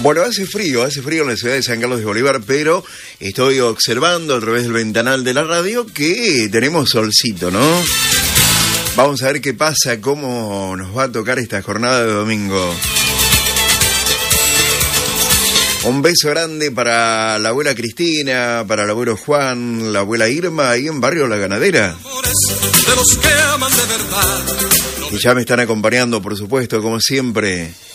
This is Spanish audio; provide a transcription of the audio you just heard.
Bueno, hace frío en la ciudad de San Carlos de Bolívar, pero estoy observando a través del ventanal de la radio que tenemos solcito, ¿no? Vamos a ver qué pasa, cómo nos va a tocar esta jornada de domingo. Un beso grande para la abuela Cristina, para el abuelo Juan, la abuela Irma, ahí en Barrio La Ganadera. De los que aman de verdad. Y ya me están acompañando, por supuesto, como siempre.